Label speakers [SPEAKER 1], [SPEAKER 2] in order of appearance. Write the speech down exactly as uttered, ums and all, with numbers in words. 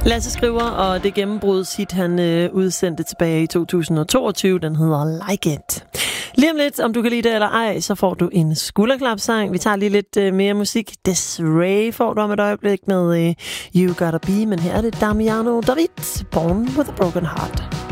[SPEAKER 1] Lasse Skriver, og det gennembrudshit, han øh, udsendte tilbage i to tusind og toogtyve, den hedder Like It. Lige om lidt, om du kan lide det eller ej, så får du en skulderklapsang. Vi tager lige lidt øh, mere musik. Desiree får du om et øjeblik med øh, You Gotta Be, men her er det Damiano David, Born with a Broken Heart.